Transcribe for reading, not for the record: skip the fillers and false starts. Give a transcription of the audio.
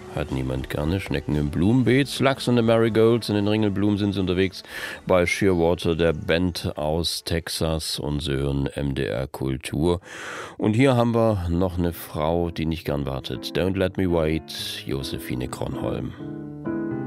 hat niemand gerne. Schnecken im Blumenbeet, Lachs und the Marigolds, in den Ringelblumen sind sie unterwegs bei Shearwater, der Band aus Texas, und sie hören MDR Kultur. Und hier haben wir noch eine Frau, die nicht gern wartet. Don't Let Me Wait, Josephine Kronholm.